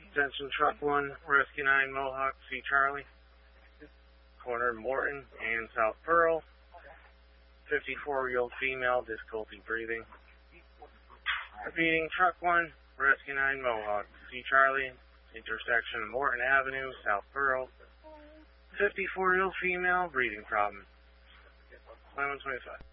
Attention Truck 1, Rescue 9, Mohawk, C. Charlie. Corner Morton and South Pearl. 54-year-old female, difficulty breathing. Repeating, Truck 1, Rescue 9, Mohawk, C. Charlie. Intersection of Morton Avenue, South Pearl. 54-year-old female, breathing problem. 2125.